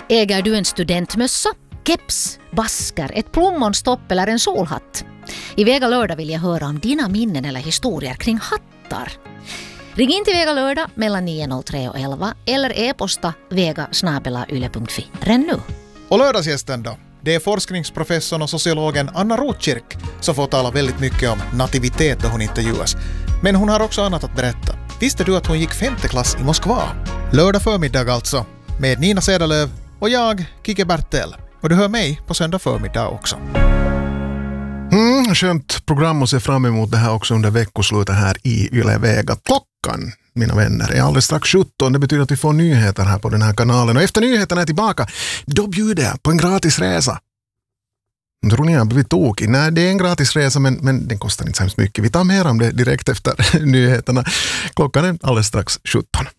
Äger du en studentmössa, keps, basker, ett plommonstopp eller en solhatt? I Vega lördag vill jag höra om dina minnen eller historier kring hattar. Ring in till Vega lördag mellan 9.03 och 11 eller e-posta vega@yle.fi. Ren nu! Och lördagsgästen då? Det är forskningsprofessorn och sociologen Anna Rotkirk som får tala väldigt mycket om nativitet då hon intervjuas. Men hon har också annat att berätta. Visste du att hon gick 5:e klass i Moskva? Lördag förmiddag alltså, med Nina Cederlöv och jag, Kike Bertel. Och du hör mig på söndag förmiddag också. Skönt program och se fram emot det här också under veckoslutet här i Yle Vega. Klockan, mina vänner, är alldeles strax 17. Det betyder att vi får nyheter här på den här kanalen. Och efter nyheterna är tillbaka, då bjuder jag på en gratis resa. Tror ni jag har blivit tokig? Nej, det är en gratis resa men den kostar inte så hemskt mycket. Vi tar mer om det direkt efter nyheterna. Klockan är alldeles strax 17.